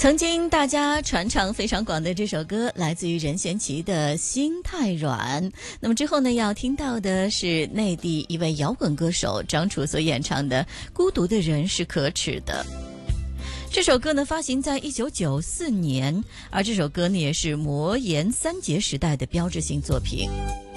曾经大家传唱非常广的这首歌来自于任贤齐的《心太软》。那么之后呢，要听到的是内地一位摇滚歌手张楚所演唱的《孤独的人是可耻的》。这首歌呢发行在1994年，而这首歌呢也是魔岩三杰时代的标志性作品。